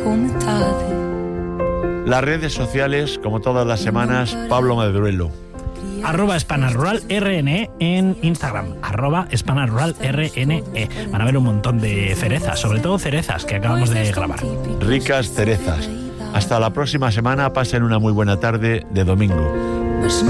Las redes sociales, como todas las semanas, Pablo Madruelo. @hispanaruralrne en Instagram, @hispanaruralrne. Van a ver un montón de cerezas, sobre todo cerezas que acabamos de grabar. Ricas cerezas. Hasta la próxima semana, pasen una muy buena tarde de domingo.